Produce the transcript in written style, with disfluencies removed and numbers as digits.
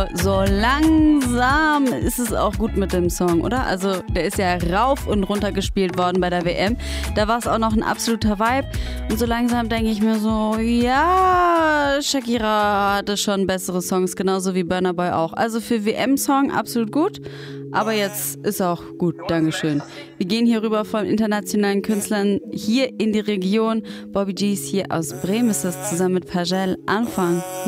so langsam ist es auch gut mit dem Song, oder? Also der ist ja rauf und runter gespielt worden bei der WM. Da war es auch noch ein absoluter Vibe. Und so langsam denke ich mir so, ja, Shakira hatte schon bessere Songs, genauso wie Burna Boy auch. Also für WM-Song absolut gut. Aber jetzt ist auch gut, Dankeschön. Wir gehen hier rüber von internationalen Künstlern hier in die Region. Bobby G ist hier aus Bremen, ist das zusammen mit Pagel Anfang.